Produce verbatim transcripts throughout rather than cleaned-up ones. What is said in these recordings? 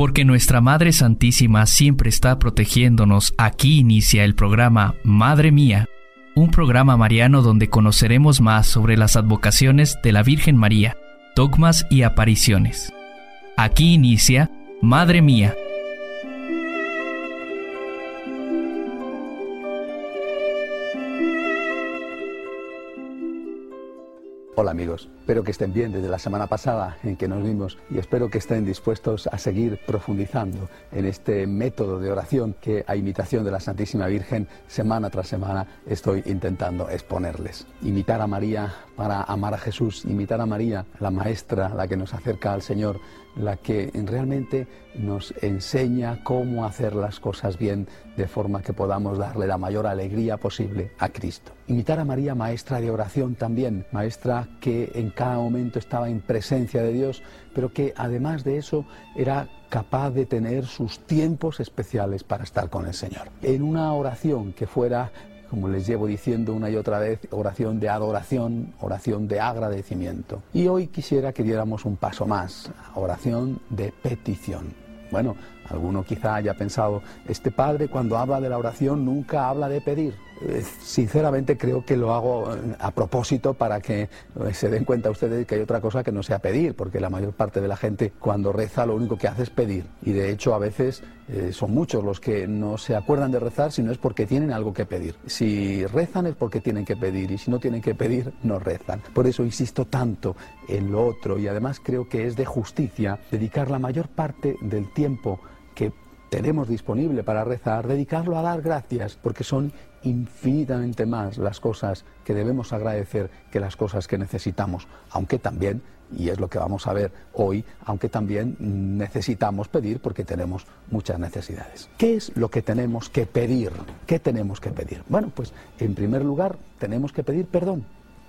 Porque nuestra Madre Santísima siempre está protegiéndonos, aquí inicia el programa Madre Mía, un programa mariano donde conoceremos más sobre las advocaciones de la Virgen María, dogmas y apariciones. Aquí inicia Madre Mía. Hola amigos, espero que estén bien desde la semana pasada en que nos vimos y espero que estén dispuestos a seguir profundizando en este método de oración que a imitación de la Santísima Virgen semana tras semana estoy intentando exponerles. Imitar a María para amar a Jesús, imitar a María, la maestra, la que nos acerca al Señor, la que realmente nos enseña cómo hacer las cosas bien de forma que podamos darle la mayor alegría posible a Cristo. Imitar a María, maestra de oración también, maestra que en cada momento estaba en presencia de Dios, pero que además de eso era capaz de tener sus tiempos especiales para estar con el Señor. En una oración que fuera, como les llevo diciendo una y otra vez, oración de adoración, oración de agradecimiento. Y hoy quisiera que diéramos un paso más, oración de petición. Bueno, alguno quizá haya pensado, este padre cuando habla de la oración nunca habla de pedir. Eh, sinceramente creo que lo hago a propósito para que eh, se den cuenta ustedes que hay otra cosa que no sea pedir, porque la mayor parte de la gente cuando reza lo único que hace es pedir. Y de hecho a veces eh, son muchos los que no se acuerdan de rezar, sino es porque tienen algo que pedir. Si rezan es porque tienen que pedir y si no tienen que pedir no rezan. Por eso insisto tanto en lo otro y además creo que es de justicia dedicar la mayor parte del tiempo que tenemos disponible para rezar, dedicarlo a dar gracias, porque son infinitamente más las cosas que debemos agradecer que las cosas que necesitamos, aunque también, y es lo que vamos a ver hoy, aunque también necesitamos pedir porque tenemos muchas necesidades. ¿Qué es lo que tenemos que pedir? ¿Qué tenemos que pedir? Bueno, pues en primer lugar tenemos que pedir perdón.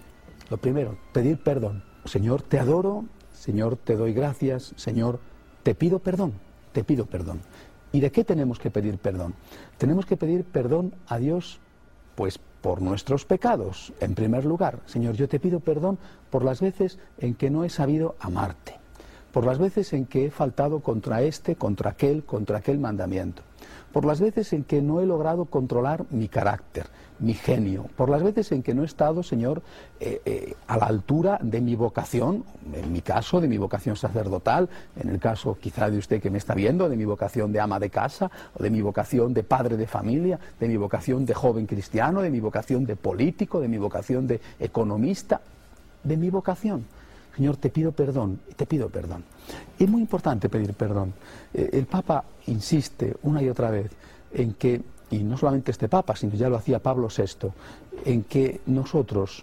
Lo primero, pedir perdón. Señor, te adoro, Señor, te doy gracias, Señor, te pido perdón, te pido perdón. ¿Y de qué tenemos que pedir perdón? Tenemos que pedir perdón a Dios, pues por nuestros pecados, en primer lugar. Señor, yo te pido perdón por las veces en que no he sabido amarte, por las veces en que he faltado contra este, contra aquel, contra aquel mandamiento, por las veces en que no he logrado controlar mi carácter, mi genio, por las veces en que no he estado, Señor, eh, eh, a la altura de mi vocación, en mi caso, de mi vocación sacerdotal, en el caso quizá de usted que me está viendo, de mi vocación de ama de casa, o de mi vocación de padre de familia, de mi vocación de joven cristiano, de mi vocación de político, de mi vocación de economista, de mi vocación. Señor, te pido perdón, te pido perdón. Es muy importante pedir perdón. Eh, el Papa insiste una y otra vez en que, y no solamente este Papa, sino ya lo hacía Pablo sexto, en que nosotros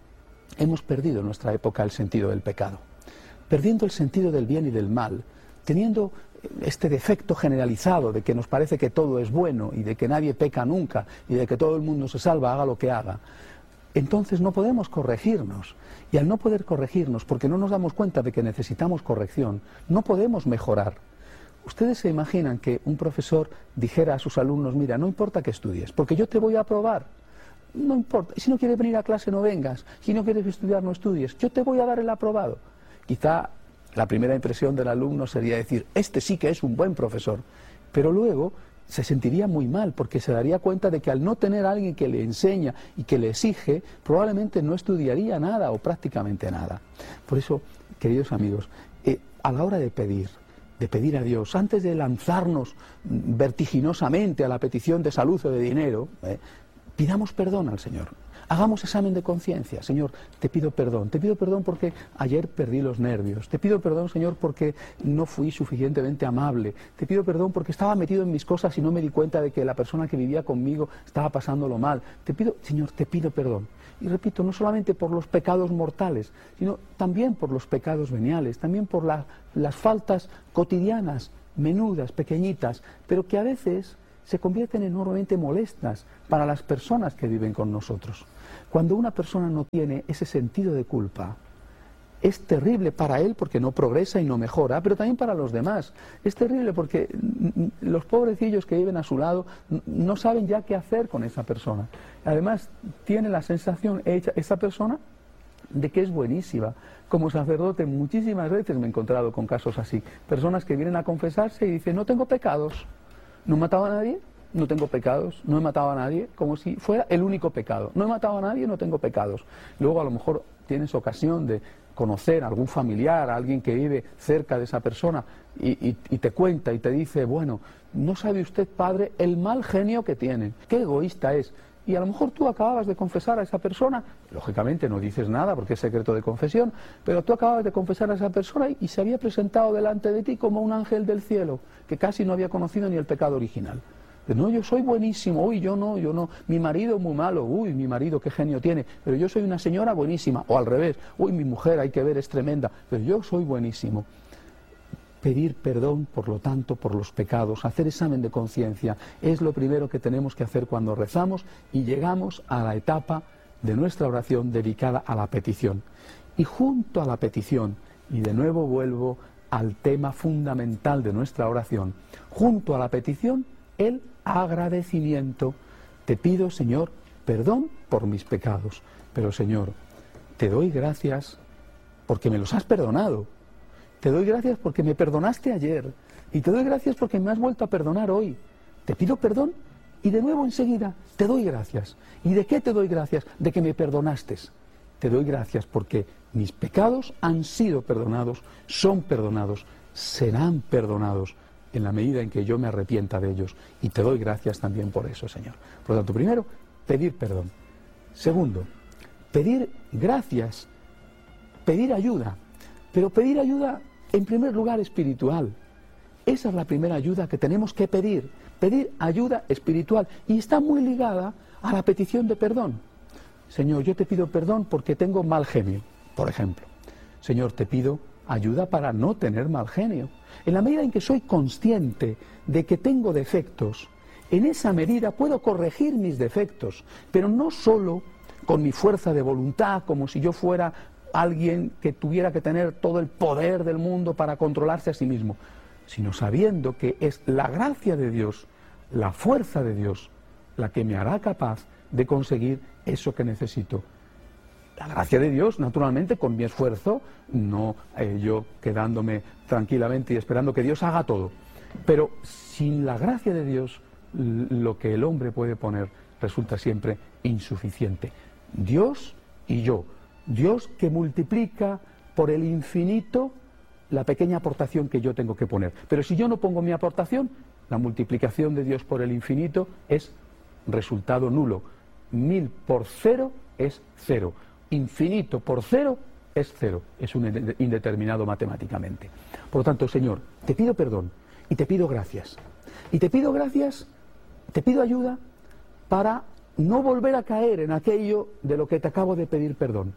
hemos perdido en nuestra época el sentido del pecado. Perdiendo el sentido del bien y del mal, teniendo este defecto generalizado de que nos parece que todo es bueno y de que nadie peca nunca y de que todo el mundo se salva, haga lo que haga, entonces no podemos corregirnos. Y al no poder corregirnos, porque no nos damos cuenta de que necesitamos corrección, no podemos mejorar. Ustedes se imaginan que un profesor dijera a sus alumnos, mira, no importa que estudies, porque yo te voy a aprobar. No importa, si no quieres venir a clase no vengas, si no quieres estudiar no estudies, yo te voy a dar el aprobado. Quizá la primera impresión del alumno sería decir, este sí que es un buen profesor, pero luego se sentiría muy mal porque se daría cuenta de que al no tener a alguien que le enseña y que le exige, probablemente no estudiaría nada o prácticamente nada. Por eso, queridos amigos, eh, a la hora de pedir, de pedir a Dios, antes de lanzarnos vertiginosamente a la petición de salud o de dinero, eh, pidamos perdón al Señor. Hagamos examen de conciencia. Señor, te pido perdón. Te pido perdón porque ayer perdí los nervios. Te pido perdón, Señor, porque no fui suficientemente amable. Te pido perdón porque estaba metido en mis cosas y no me di cuenta de que la persona que vivía conmigo estaba pasándolo mal. Te pido, Señor, te pido perdón. Y repito, no solamente por los pecados mortales, sino también por los pecados veniales, también por la, las faltas cotidianas, menudas, pequeñitas, pero que a veces se convierten enormemente molestas para las personas que viven con nosotros. Cuando una persona no tiene ese sentido de culpa, es terrible para él porque no progresa y no mejora, pero también para los demás. Es terrible porque los pobrecillos que viven a su lado no saben ya qué hacer con esa persona. Además, tiene la sensación, esa persona, de que es buenísima. Como sacerdote muchísimas veces me he encontrado con casos así. Personas que vienen a confesarse y dicen, no tengo pecados, no he matado a nadie, no tengo pecados, no he matado a nadie, como si fuera el único pecado. No he matado a nadie, no tengo pecados. Luego a lo mejor tienes ocasión de conocer a algún familiar, a alguien que vive cerca de esa persona y, y, y te cuenta y te dice, bueno, no sabe usted, padre, el mal genio que tiene, qué egoísta es. Y a lo mejor tú acababas de confesar a esa persona, lógicamente no dices nada porque es secreto de confesión, pero tú acababas de confesar a esa persona y, y se había presentado delante de ti como un ángel del cielo, que casi no había conocido ni el pecado original. No, yo soy buenísimo, uy, yo no, yo no, mi marido es muy malo, uy, mi marido qué genio tiene, pero yo soy una señora buenísima, o al revés, uy, mi mujer hay que ver es tremenda, pero yo soy buenísimo. Pedir perdón, por lo tanto, por los pecados, hacer examen de conciencia, es lo primero que tenemos que hacer cuando rezamos y llegamos a la etapa de nuestra oración dedicada a la petición. Y junto a la petición, y de nuevo vuelvo al tema fundamental de nuestra oración, junto a la petición, el agradecimiento. Te pido, Señor, perdón por mis pecados, pero, Señor, te doy gracias porque me los has perdonado. Te doy gracias porque me perdonaste ayer y te doy gracias porque me has vuelto a perdonar hoy. Te pido perdón y de nuevo enseguida te doy gracias. ¿Y de qué te doy gracias? De que me perdonaste. Te doy gracias porque mis pecados han sido perdonados, son perdonados, serán perdonados en la medida en que yo me arrepienta de ellos. Y te doy gracias también por eso, Señor. Por lo tanto, primero, pedir perdón. Segundo, pedir gracias, pedir ayuda. Pero pedir ayuda, en primer lugar, espiritual. Esa es la primera ayuda que tenemos que pedir. Pedir ayuda espiritual. Y está muy ligada a la petición de perdón. Señor, yo te pido perdón porque tengo mal genio, por ejemplo. Señor, te pido ayuda para no tener mal genio. En la medida en que soy consciente de que tengo defectos, en esa medida puedo corregir mis defectos, pero no solo con mi fuerza de voluntad, como si yo fuera alguien que tuviera que tener todo el poder del mundo para controlarse a sí mismo, sino sabiendo que es la gracia de Dios, la fuerza de Dios, la que me hará capaz de conseguir eso que necesito. La gracia de Dios, naturalmente, con mi esfuerzo, no eh, yo quedándome tranquilamente y esperando que Dios haga todo. Pero sin la gracia de Dios, lo que el hombre puede poner resulta siempre insuficiente. Dios y yo. Dios que multiplica por el infinito la pequeña aportación que yo tengo que poner. Pero si yo no pongo mi aportación, la multiplicación de Dios por el infinito es resultado nulo. Mil por cero es cero. Infinito por cero es cero. Es un indeterminado matemáticamente. Por lo tanto, Señor, te pido perdón y te pido gracias. Y te pido gracias, te pido ayuda para no volver a caer en aquello de lo que te acabo de pedir perdón.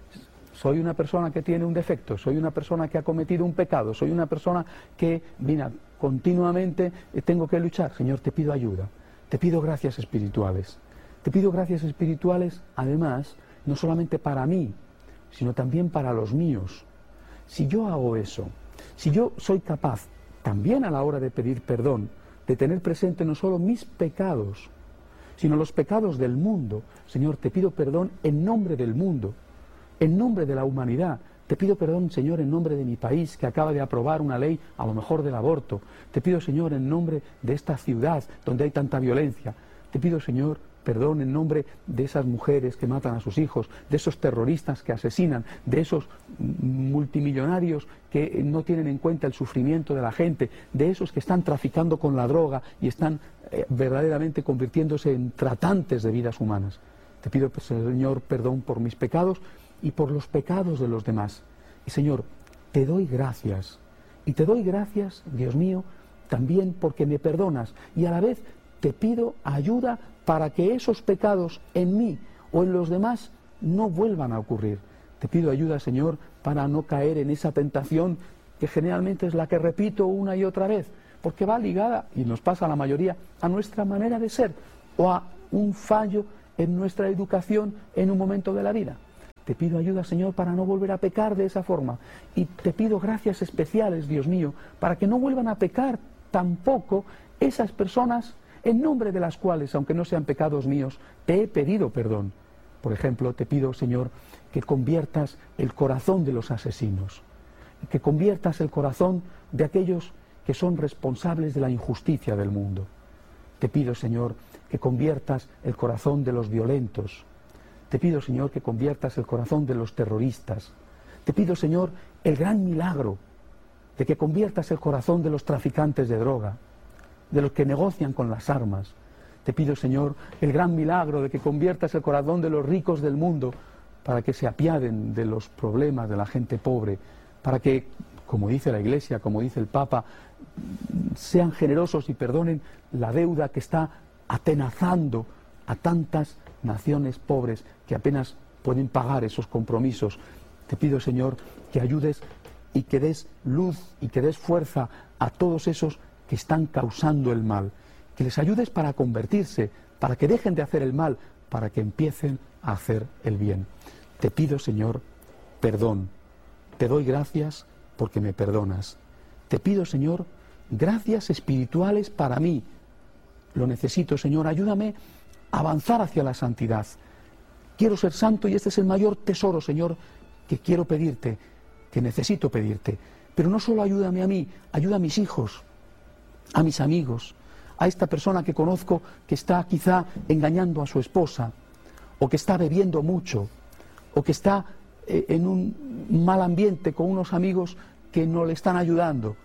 Soy una persona que tiene un defecto, soy una persona que ha cometido un pecado, soy una persona que, mira, continuamente tengo que luchar. Señor, te pido ayuda, te pido gracias espirituales. Te pido gracias espirituales, además, no solamente para mí, sino también para los míos. Si yo hago eso, si yo soy capaz, también a la hora de pedir perdón, de tener presente no solo mis pecados, sino los pecados del mundo. Señor, te pido perdón en nombre del mundo, en nombre de la humanidad. Te pido perdón, Señor, en nombre de mi país, que acaba de aprobar una ley, a lo mejor del aborto. Te pido, Señor, en nombre de esta ciudad donde hay tanta violencia. Te pido, Señor, perdón en nombre de esas mujeres que matan a sus hijos, de esos terroristas que asesinan, de esos multimillonarios que no tienen en cuenta el sufrimiento de la gente, de esos que están traficando con la droga y están eh, verdaderamente convirtiéndose en tratantes de vidas humanas. Te pido, Señor, perdón por mis pecados y por los pecados de los demás. Y, Señor, te doy gracias. Y te doy gracias, Dios mío, también porque me perdonas. Y a la vez te pido ayuda para que esos pecados en mí o en los demás no vuelvan a ocurrir. Te pido ayuda, Señor, para no caer en esa tentación que generalmente es la que repito una y otra vez, porque va ligada, y nos pasa a la mayoría, a nuestra manera de ser o a un fallo en nuestra educación en un momento de la vida. Te pido ayuda, Señor, para no volver a pecar de esa forma. Y te pido gracias especiales, Dios mío, para que no vuelvan a pecar tampoco esas personas en nombre de las cuales, aunque no sean pecados míos, te he pedido perdón. Por ejemplo, te pido, Señor, que conviertas el corazón de los asesinos, que conviertas el corazón de aquellos que son responsables de la injusticia del mundo. Te pido, Señor, que conviertas el corazón de los violentos. Te pido, Señor, que conviertas el corazón de los terroristas. Te pido, Señor, el gran milagro de que conviertas el corazón de los traficantes de droga, de los que negocian con las armas. Te pido, Señor, el gran milagro de que conviertas el corazón de los ricos del mundo para que se apiaden de los problemas de la gente pobre, para que, como dice la Iglesia, como dice el Papa, sean generosos y perdonen la deuda que está atenazando a tantas naciones pobres que apenas pueden pagar esos compromisos. Te pido, Señor, que ayudes y que des luz y que des fuerza a todos esos que están causando el mal, que les ayudes para convertirse, para que dejen de hacer el mal, para que empiecen a hacer el bien. Te pido, Señor, perdón. Te doy gracias porque me perdonas. Te pido, Señor, gracias espirituales para mí. Lo necesito, Señor, ayúdame a avanzar hacia la santidad. Quiero ser santo y este es el mayor tesoro, Señor, que quiero pedirte, que necesito pedirte. Pero no solo ayúdame a mí, ayuda a mis hijos, a mis amigos, a esta persona que conozco que está quizá engañando a su esposa, o que está bebiendo mucho, o que está eh, en un mal ambiente con unos amigos que no le están ayudando.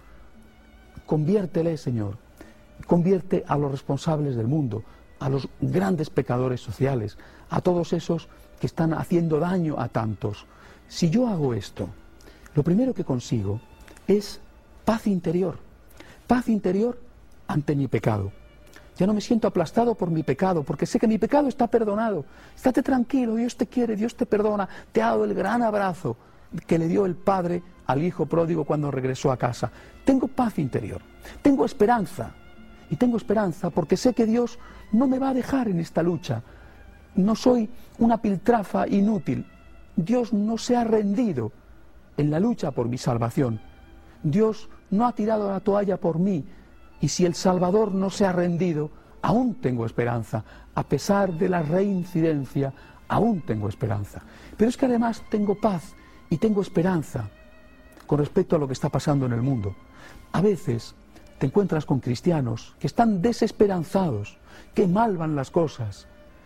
Conviértele, Señor, convierte a los responsables del mundo, a los grandes pecadores sociales, a todos esos que están haciendo daño a tantos. Si yo hago esto, lo primero que consigo es paz interior, paz interior ante mi pecado. Ya no me siento aplastado por mi pecado, porque sé que mi pecado está perdonado. Estate tranquilo, Dios te quiere, Dios te perdona, te ha dado el gran abrazo que le dio el Padre al Hijo pródigo cuando regresó a casa. Tengo paz interior, tengo esperanza, y tengo esperanza porque sé que Dios no me va a dejar en esta lucha. No soy una piltrafa inútil. Dios no se ha rendido en la lucha por mi salvación. Dios no ha tirado la toalla por mí. Y si el Salvador no se ha rendido, aún tengo esperanza. A pesar de la reincidencia, aún tengo esperanza. Pero es que además tengo paz y tengo esperanza con respecto a lo que está pasando en el mundo. A veces te encuentras con cristianos que están desesperanzados, que mal van las cosas,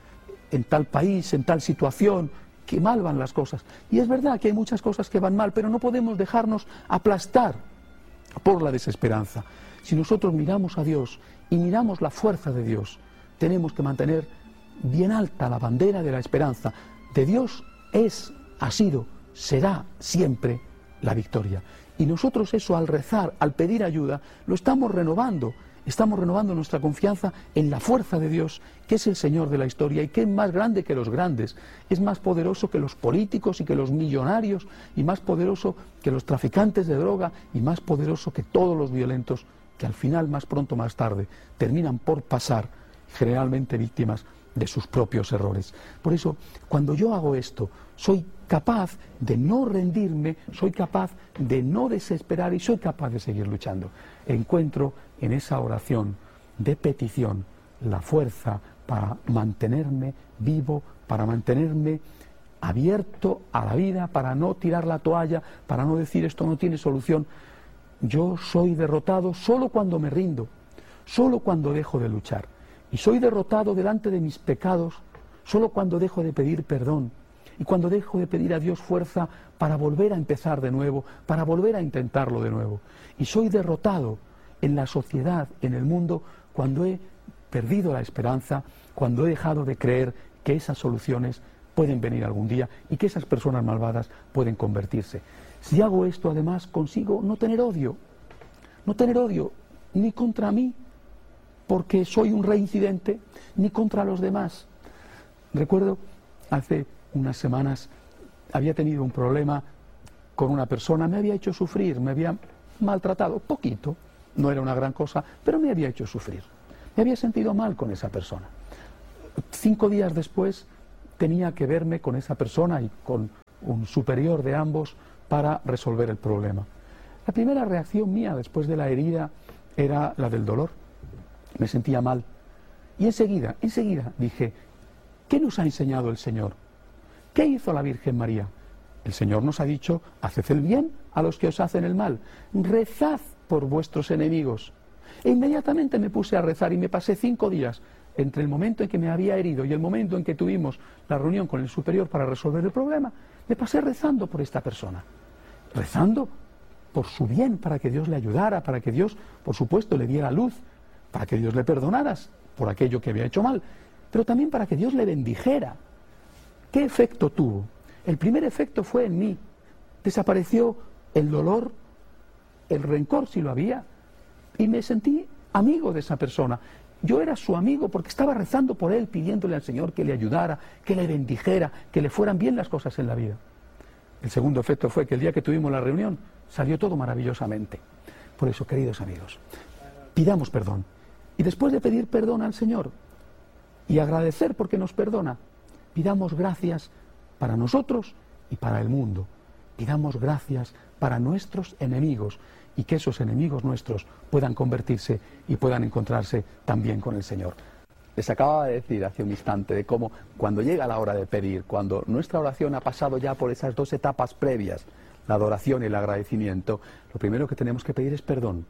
en tal país, en tal situación, que mal van las cosas. Y es verdad que hay muchas cosas que van mal, pero no podemos dejarnos aplastar por la desesperanza. Si nosotros miramos a Dios y miramos la fuerza de Dios, tenemos que mantener bien alta la bandera de la esperanza. De Dios es, ha sido, será siempre la victoria. Y nosotros eso, al rezar, al pedir ayuda, lo estamos renovando. Estamos renovando nuestra confianza en la fuerza de Dios, que es el Señor de la historia y que es más grande que los grandes, es más poderoso que los políticos y que los millonarios, y más poderoso que los traficantes de droga, y más poderoso que todos los violentos, que al final, más pronto o más tarde, terminan por pasar, generalmente víctimas de sus propios errores. Por eso, cuando yo hago esto, soy capaz de no rendirme, soy capaz de no desesperar y soy capaz de seguir luchando. Encuentro en esa oración de petición la fuerza para mantenerme vivo, para mantenerme abierto a la vida, para no tirar la toalla, para no decir esto no tiene solución. Yo soy derrotado solo cuando me rindo, solo cuando dejo de luchar. Y soy derrotado delante de mis pecados solo cuando dejo de pedir perdón y cuando dejo de pedir a Dios fuerza para volver a empezar de nuevo, para volver a intentarlo de nuevo. Y soy derrotado en la sociedad, en el mundo, cuando he perdido la esperanza, cuando he dejado de creer que esas soluciones pueden venir algún día y que esas personas malvadas pueden convertirse. Si hago esto, además, consigo no tener odio, no tener odio ni contra mí, porque soy un reincidente, ni contra los demás. Recuerdo, hace unas semanas, había tenido un problema con una persona, me había hecho sufrir, me había maltratado, poquito, no era una gran cosa, pero me había hecho sufrir. Me había sentido mal con esa persona. Cinco días después tenía que verme con esa persona y con un superior de ambos para resolver el problema. La primera reacción mía después de la herida era la del dolor. Me sentía mal. Y enseguida, enseguida dije, ¿qué nos ha enseñado el Señor? ¿Qué hizo la Virgen María? El Señor nos ha dicho, haced el bien a los que os hacen el mal, rezad por vuestros enemigos. E inmediatamente me puse a rezar y me pasé cinco días entre el momento en que me había herido y el momento en que tuvimos la reunión con el superior para resolver el problema. Me pasé rezando por esta persona, rezando por su bien, para que Dios le ayudara, para que Dios, por supuesto, le diera luz, para que Dios le perdonara por aquello que había hecho mal, pero también para que Dios le bendijera. ¿Qué efecto tuvo? El primer efecto fue en mí. Desapareció el dolor, el rencor si lo había, y me sentí amigo de esa persona. Yo era su amigo porque estaba rezando por él, pidiéndole al Señor que le ayudara, que le bendijera, que le fueran bien las cosas en la vida. El segundo efecto fue que el día que tuvimos la reunión salió todo maravillosamente. Por eso, queridos amigos, pidamos perdón. Y después de pedir perdón al Señor y agradecer porque nos perdona, pidamos gracias para nosotros y para el mundo. Pidamos gracias para nuestros enemigos y que esos enemigos nuestros puedan convertirse y puedan encontrarse también con el Señor. Les acababa de decir hace un instante de cómo cuando llega la hora de pedir, cuando nuestra oración ha pasado ya por esas dos etapas previas, la adoración y el agradecimiento, lo primero que tenemos que pedir es perdón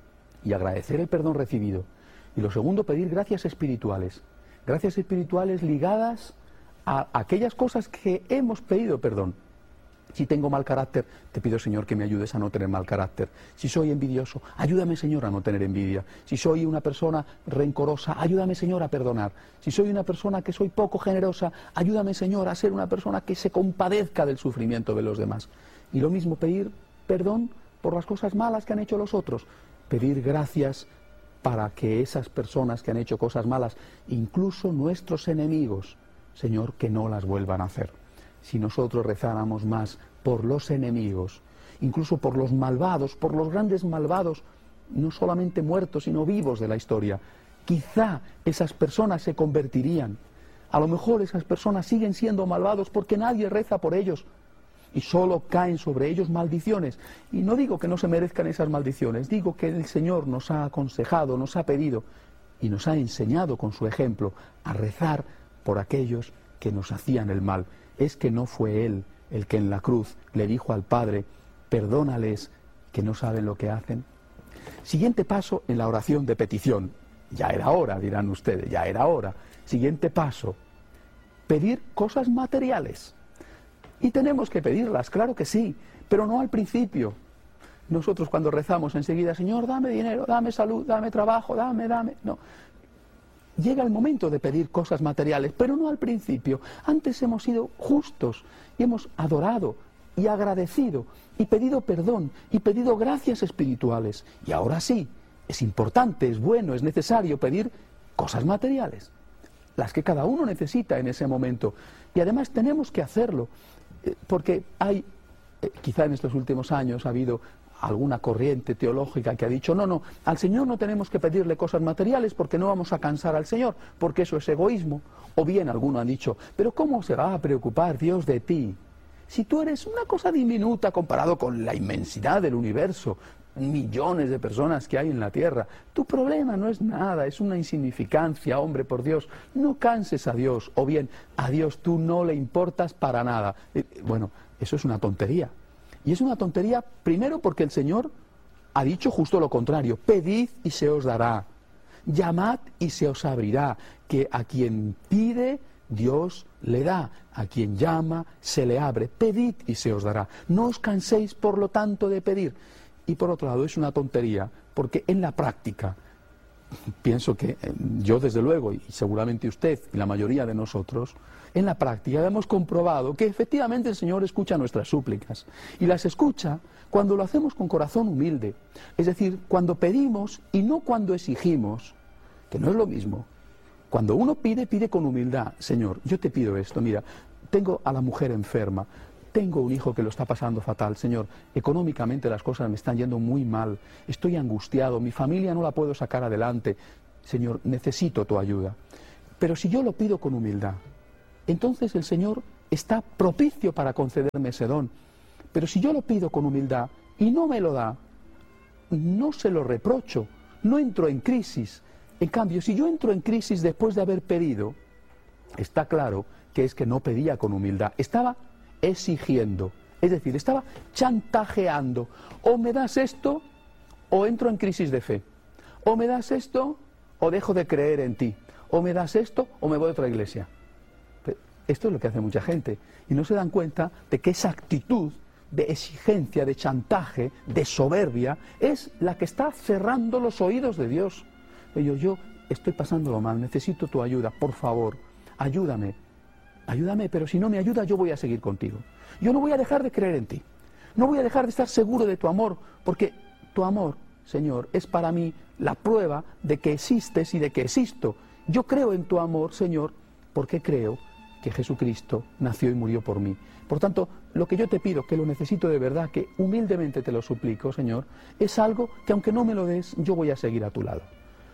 y agradecer el perdón recibido. Y lo segundo, pedir gracias espirituales. Gracias espirituales ligadas a aquellas cosas que hemos pedido perdón. Si tengo mal carácter, te pido, Señor, que me ayudes a no tener mal carácter. Si soy envidioso, ayúdame, Señor, a no tener envidia. Si soy una persona rencorosa, ayúdame, Señor, a perdonar. Si soy una persona que soy poco generosa, ayúdame, Señor, a ser una persona que se compadezca del sufrimiento de los demás. Y lo mismo, pedir perdón por las cosas malas que han hecho los otros. Pedir gracias para que esas personas que han hecho cosas malas, incluso nuestros enemigos, Señor, que no las vuelvan a hacer. Si nosotros rezáramos más por los enemigos, incluso por los malvados, por los grandes malvados, no solamente muertos, sino vivos de la historia, quizá esas personas se convertirían. A lo mejor esas personas siguen siendo malvados porque nadie reza por ellos y solo caen sobre ellos maldiciones. Y no digo que no se merezcan esas maldiciones, digo que el Señor nos ha aconsejado, nos ha pedido y nos ha enseñado con su ejemplo a rezar por aquellos que nos hacían el mal. Es que no fue Él el que en la cruz le dijo al Padre, perdónales que no saben lo que hacen. Siguiente paso en la oración de petición. Ya era hora, dirán ustedes, ya era hora. Siguiente paso, pedir cosas materiales. Y tenemos que pedirlas, claro que sí, pero no al principio. Nosotros cuando rezamos enseguida, Señor, dame dinero, dame salud, dame trabajo, dame, dame... No. Llega el momento de pedir cosas materiales, pero no al principio. Antes hemos sido justos y hemos adorado y agradecido y pedido perdón y pedido gracias espirituales. Y ahora sí, es importante, es bueno, es necesario pedir cosas materiales, las que cada uno necesita en ese momento. Y además tenemos que hacerlo, porque hay, quizá en estos últimos años ha habido alguna corriente teológica que ha dicho, no, no, al Señor no tenemos que pedirle cosas materiales porque no vamos a cansar al Señor, porque eso es egoísmo. O bien alguno ha dicho, pero ¿cómo se va a preocupar Dios de ti? Si tú eres una cosa diminuta comparado con la inmensidad del universo, millones de personas que hay en la tierra, tu problema no es nada, es una insignificancia, hombre, por Dios, no canses a Dios, o bien, a Dios tú no le importas para nada. Bueno, eso es una tontería. Y es una tontería, primero porque el Señor ha dicho justo lo contrario, pedid y se os dará, llamad y se os abrirá, que a quien pide, Dios le da, a quien llama, se le abre, pedid y se os dará. No os canséis, por lo tanto, de pedir. Y por otro lado, es una tontería, porque en la práctica, pienso que yo desde luego, y seguramente usted y la mayoría de nosotros, en la práctica hemos comprobado que efectivamente el Señor escucha nuestras súplicas y las escucha cuando lo hacemos con corazón humilde, es decir, cuando pedimos y no cuando exigimos, que no es lo mismo. Cuando uno pide, pide con humildad. Señor, yo te pido esto, mira, tengo a la mujer enferma, tengo un hijo que lo está pasando fatal, Señor, económicamente las cosas me están yendo muy mal, estoy angustiado, mi familia no la puedo sacar adelante, Señor, necesito tu ayuda. Pero si yo lo pido con humildad, entonces el Señor está propicio para concederme ese don. Pero si yo lo pido con humildad y no me lo da, no se lo reprocho, no entro en crisis. En cambio, si yo entro en crisis después de haber pedido, está claro que es que no pedía con humildad, estaba exigiendo, es decir, estaba chantajeando. O me das esto, o entro en crisis de fe. O me das esto, o dejo de creer en ti. O me das esto, o me voy a otra iglesia. Esto es lo que hace mucha gente. Y no se dan cuenta de que esa actitud de exigencia, de chantaje, de soberbia, es la que está cerrando los oídos de Dios. Yo, yo estoy pasándolo mal, necesito tu ayuda, por favor, ayúdame. Ayúdame, pero si no me ayudas yo voy a seguir contigo. Yo no voy a dejar de creer en ti. No voy a dejar de estar seguro de tu amor, porque tu amor, Señor, es para mí la prueba de que existes y de que existo. Yo creo en tu amor, Señor, porque creo que Jesucristo nació y murió por mí. Por tanto, lo que yo te pido, que lo necesito de verdad, que humildemente te lo suplico, Señor, es algo que aunque no me lo des, yo voy a seguir a tu lado.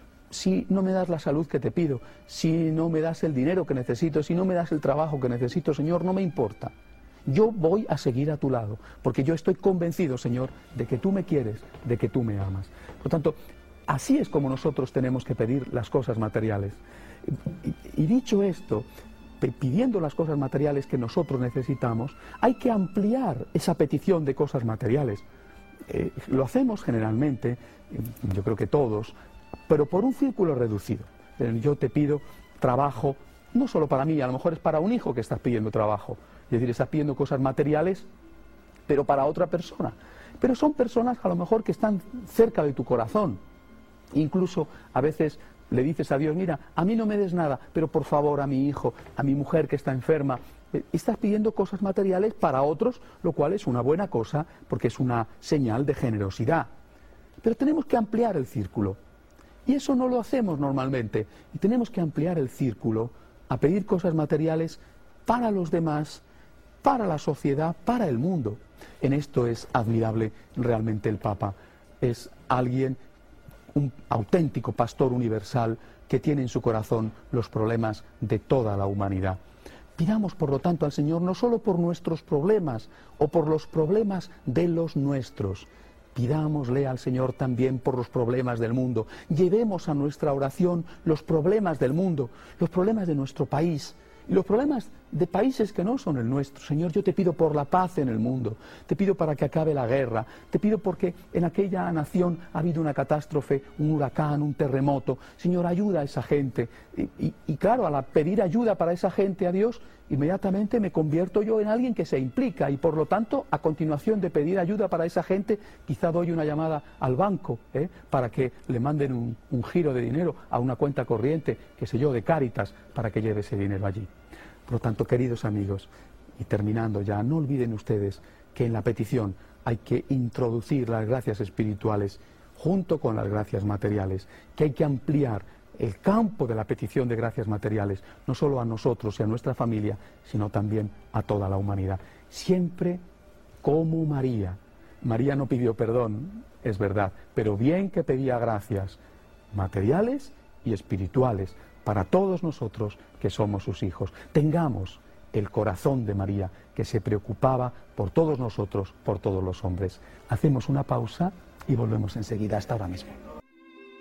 Si no me das la salud que te pido, si no me das el dinero que necesito, si no me das el trabajo que necesito, Señor, no me importa. Yo voy a seguir a tu lado, porque yo estoy convencido, Señor, de que tú me quieres, de que tú me amas. Por tanto, así es como nosotros tenemos que pedir las cosas materiales. Y, y dicho esto, pidiendo las cosas materiales que nosotros necesitamos, hay que ampliar esa petición de cosas materiales. Eh, lo hacemos generalmente, yo creo que todos, pero por un círculo reducido. Yo te pido trabajo, no solo para mí, a lo mejor es para un hijo que estás pidiendo trabajo. Es decir, estás pidiendo cosas materiales, pero para otra persona. Pero son personas a lo mejor que están cerca de tu corazón. Incluso a veces le dices a Dios, mira, a mí no me des nada, pero por favor a mi hijo, a mi mujer que está enferma. Estás pidiendo cosas materiales para otros, lo cual es una buena cosa, porque es una señal de generosidad. Pero tenemos que ampliar el círculo. Y eso no lo hacemos normalmente. Y tenemos que ampliar el círculo a pedir cosas materiales para los demás, para la sociedad, para el mundo. En esto es admirable realmente el Papa. Es alguien, un auténtico pastor universal que tiene en su corazón los problemas de toda la humanidad. Pidamos, por lo tanto, al Señor no solo por nuestros problemas o por los problemas de los nuestros. Pidámosle al Señor también por los problemas del mundo. Llevemos a nuestra oración los problemas del mundo, los problemas de nuestro país y los problemas de países que no son el nuestro. Señor, yo te pido por la paz en el mundo, te pido para que acabe la guerra, te pido porque en aquella nación ha habido una catástrofe, un huracán, un terremoto. Señor, ayuda a esa gente. Y, y, y claro, al pedir ayuda para esa gente a Dios, inmediatamente me convierto yo en alguien que se implica y por lo tanto, a continuación de pedir ayuda para esa gente, quizá doy una llamada al banco ¿eh? para que le manden un, un giro de dinero a una cuenta corriente, qué sé yo, de Cáritas, para que lleve ese dinero allí. Por lo tanto, queridos amigos, y terminando ya, no olviden ustedes que en la petición hay que introducir las gracias espirituales junto con las gracias materiales, que hay que ampliar el campo de la petición de gracias materiales, no solo a nosotros y a nuestra familia, sino también a toda la humanidad. Siempre como María. María no pidió perdón, es verdad, pero bien que pedía gracias materiales y espirituales para todos nosotros que somos sus hijos. Tengamos el corazón de María, que se preocupaba por todos nosotros, por todos los hombres. Hacemos una pausa y volvemos enseguida. Hasta ahora mismo.